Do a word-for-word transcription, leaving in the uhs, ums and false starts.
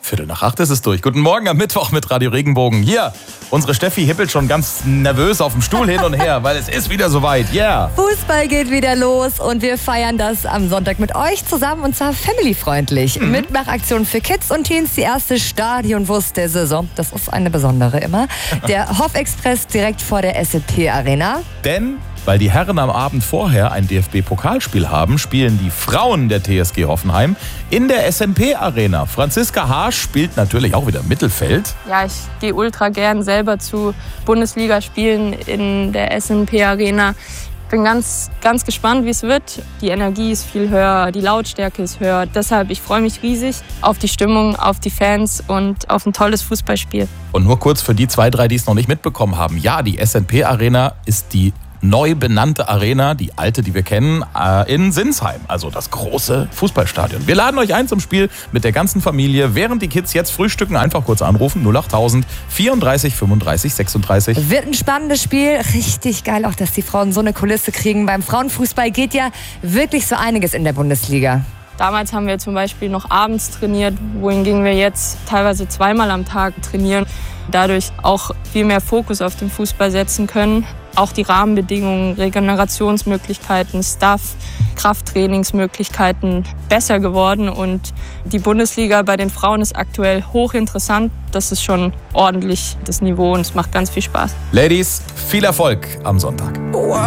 Viertel nach acht ist es durch. Guten Morgen am Mittwoch mit Radio Regenbogen. Hier, unsere Steffi hippelt schon ganz nervös auf dem Stuhl hin und her, weil es ist wieder soweit. Yeah. Fußball geht wieder los und wir feiern das am Sonntag mit euch zusammen und zwar familyfreundlich. Mhm. Mitmachaktion für Kids und Teens, die erste Stadionwurst der Saison. Das ist eine besondere immer. Der Hoff-Express direkt vor der S and P Arena. Denn weil die Herren am Abend vorher ein D F B-Pokalspiel haben, spielen die Frauen der T S G Hoffenheim in der S and P Arena. Franziska Harsch spielt natürlich auch wieder Mittelfeld. Ja, ich gehe ultra gern selber zu Bundesligaspielen in der S and P Arena. Bin ganz, ganz gespannt, wie es wird. Die Energie ist viel höher, die Lautstärke ist höher. Deshalb, ich freue mich riesig auf die Stimmung, auf die Fans und auf ein tolles Fußballspiel. Und nur kurz für die zwei, drei, die es noch nicht mitbekommen haben. Ja, die S and P Arena ist die neu benannte Arena, die alte, die wir kennen, in Sinsheim. Also das große Fußballstadion. Wir laden euch ein zum Spiel mit der ganzen Familie. Während die Kids jetzt frühstücken, einfach kurz anrufen. null acht tausend vierunddreißig fünfunddreißig sechsunddreißig. Wird ein spannendes Spiel. Richtig geil auch, dass die Frauen so eine Kulisse kriegen. Beim Frauenfußball geht ja wirklich so einiges in der Bundesliga. Damals haben wir zum Beispiel noch abends trainiert, wohingegen wir jetzt teilweise zweimal am Tag trainieren. Dadurch auch viel mehr Fokus auf den Fußball setzen können. Auch die Rahmenbedingungen, Regenerationsmöglichkeiten, Staff, Krafttrainingsmöglichkeiten besser geworden. Und die Bundesliga bei den Frauen ist aktuell hochinteressant. Das ist schon ordentlich das Niveau und es macht ganz viel Spaß. Ladies, viel Erfolg am Sonntag.